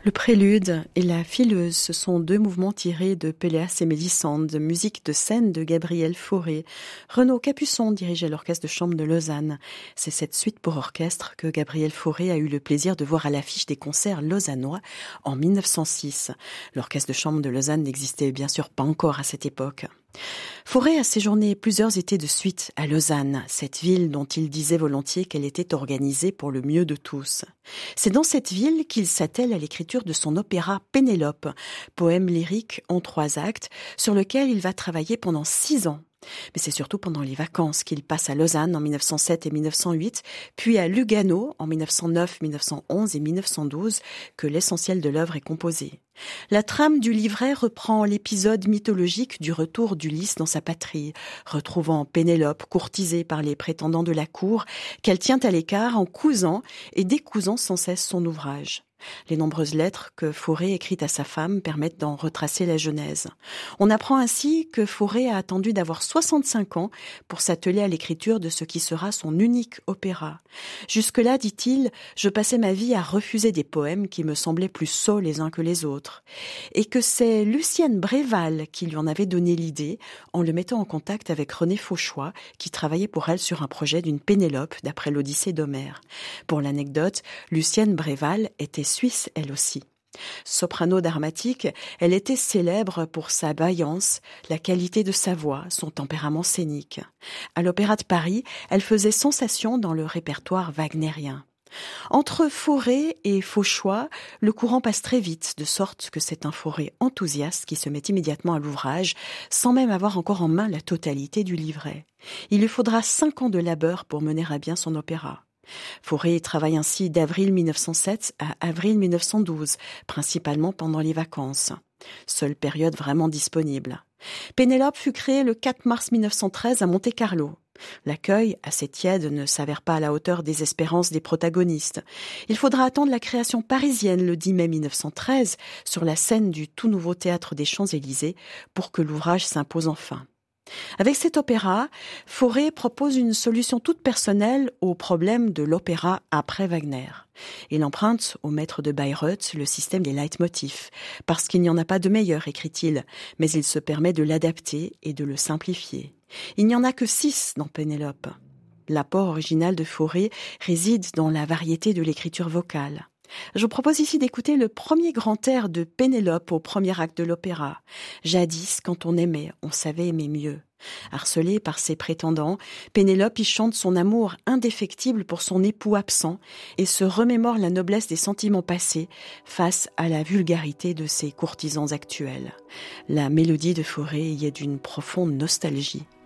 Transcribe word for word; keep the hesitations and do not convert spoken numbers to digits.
Le prélude et la fileuse, ce sont deux mouvements tirés de Péléas et Mélisande, musique de scène de Gabriel Fauré. Renaud Capuçon dirigeait l'orchestre de chambre de Lausanne. C'est cette suite pour orchestre que Gabriel Fauré a eu le plaisir de voir à l'affiche des concerts lausannois en mille neuf cent six. L'orchestre de chambre de Lausanne n'existait bien sûr pas encore à cette époque. Fauré a séjourné plusieurs étés de suite à Lausanne, cette ville dont il disait volontiers qu'elle était organisée pour le mieux de tous. C'est dans cette ville qu'il s'attelle à l'écriture de son opéra Pénélope, poème lyrique en trois actes, sur lequel il va travailler pendant six ans. Mais c'est surtout pendant les vacances qu'il passe à Lausanne en mille neuf cent sept et mille neuf cent huit, puis à Lugano en mille neuf cent neuf, mille neuf cent onze et mille neuf cent douze que l'essentiel de l'œuvre est composé. La trame du livret reprend l'épisode mythologique du retour d'Ulysse dans sa patrie, retrouvant Pénélope courtisée par les prétendants de la cour, qu'elle tient à l'écart en cousant et décousant sans cesse son ouvrage. Les nombreuses lettres que Fauré écrit à sa femme permettent d'en retracer la genèse. On apprend ainsi que Fauré a attendu d'avoir soixante-cinq ans pour s'atteler à l'écriture de ce qui sera son unique opéra. Jusque-là, dit-il, je passais ma vie à refuser des poèmes qui me semblaient plus sots les uns que les autres. Et que c'est Lucienne Bréval qui lui en avait donné l'idée en le mettant en contact avec René Fauchois, qui travaillait pour elle sur un projet d'une Pénélope d'après l'Odyssée d'Homère. Pour l'anecdote, Lucienne Bréval était suisse elle aussi. Soprano dramatique, elle était célèbre pour sa vaillance, la qualité de sa voix, son tempérament scénique. À l'Opéra de Paris, elle faisait sensation dans le répertoire wagnérien. Entre Fauré et Fauchois, le courant passe très vite, de sorte que c'est un Fauré enthousiaste qui se met immédiatement à l'ouvrage, sans même avoir encore en main la totalité du livret. Il lui faudra cinq ans de labeur pour mener à bien son opéra. Fauré travaille ainsi d'avril mille neuf cent sept à avril mille neuf cent douze, principalement pendant les vacances. Seule période vraiment disponible. Pénélope fut créée le quatre mars mille neuf cent treize à Monte-Carlo. L'accueil, assez tiède, ne s'avère pas à la hauteur des espérances des protagonistes. Il faudra attendre la création parisienne le dix mai mille neuf cent treize sur la scène du tout nouveau théâtre des Champs-Élysées pour que l'ouvrage s'impose enfin. Avec cet opéra, Fauré propose une solution toute personnelle au problème de l'opéra après Wagner. Il emprunte au maître de Bayreuth le système des leitmotifs, parce qu'il n'y en a pas de meilleur, écrit-il, mais il se permet de l'adapter et de le simplifier. Il n'y en a que six dans Pénélope. L'apport original de Fauré réside dans la variété de l'écriture vocale. Je vous propose ici d'écouter le premier grand air de Pénélope au premier acte de l'opéra. Jadis, quand on aimait, on savait aimer mieux. Harcelée par ses prétendants, Pénélope y chante son amour indéfectible pour son époux absent et se remémore la noblesse des sentiments passés face à la vulgarité de ses courtisans actuels. La mélodie de Fauré y est d'une profonde nostalgie.